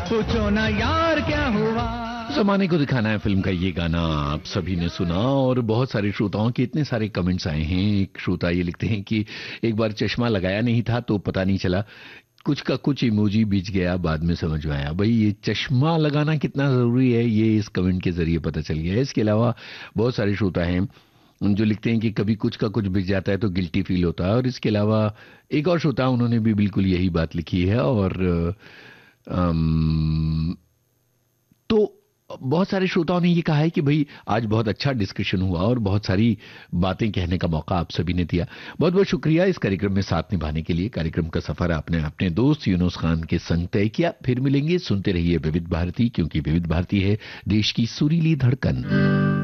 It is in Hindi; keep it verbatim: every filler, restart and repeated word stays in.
पूछो ना यार क्या हुआ। जमाने को दिखाना है फिल्म का ये गाना आप सभी ने सुना और बहुत सारे श्रोताओं के इतने सारे कमेंट्स आए हैं। एक श्रोता ये लिखते हैं कि एक बार चश्मा लगाया नहीं था तो पता नहीं चला, कुछ का कुछ इमोजी बीच गया, बाद में समझ में आया। भाई ये चश्मा लगाना कितना जरूरी है ये इस कमेंट के जरिए पता चल गया है। इसके अलावा बहुत सारे श्रोता हैं जो लिखते हैं कि कभी कुछ का कुछ बिक जाता है तो गिल्टी फील होता है। और इसके अलावा एक और श्रोता उन्होंने भी बिल्कुल यही बात लिखी है। और अम, तो बहुत सारे श्रोताओं ने ये कहा है कि भाई आज बहुत अच्छा डिस्कशन हुआ और बहुत सारी बातें कहने का मौका आप सभी ने दिया। बहुत बहुत शुक्रिया इस कार्यक्रम में साथ निभाने के लिए। कार्यक्रम का सफर आपने अपने दोस्त यूनुस खान के संग तय किया। फिर मिलेंगे, सुनते रहिए विविध भारती, क्योंकि विविध भारती है देश की सुरीली धड़कन।